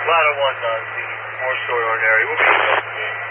Ladder 1 does, the more short ordinary. We'll be